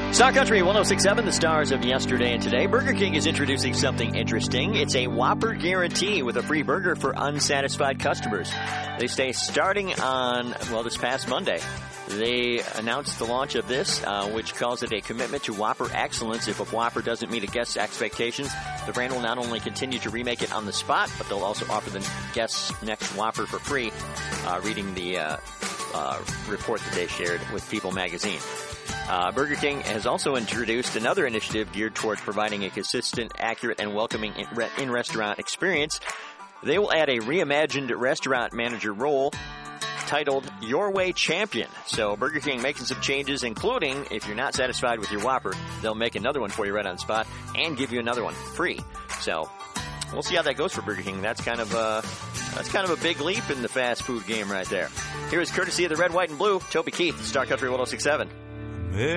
Star Country 106.7, the stars of yesterday and today. Burger King is introducing something interesting. It's a Whopper guarantee with a free burger for unsatisfied customers. They say starting on, this past Monday, they announced the launch of this, which calls it a commitment to Whopper excellence. If a Whopper doesn't meet a guest's expectations, the brand will not only continue to remake it on the spot, but they'll also offer the guests next Whopper for free, reading the report that they shared with People magazine. Burger King has also introduced another initiative geared towards providing a consistent, accurate, and welcoming in-restaurant experience. They will add a reimagined restaurant manager role titled Your Way Champion. So Burger King making some changes, including if you're not satisfied with your Whopper, they'll make another one for you right on the spot and give you another one free. So we'll see how that goes for Burger King. That's kind of a big leap in the fast food game right there. Here is courtesy of the Red, White, and Blue, Toby Keith, Star Country 106.7.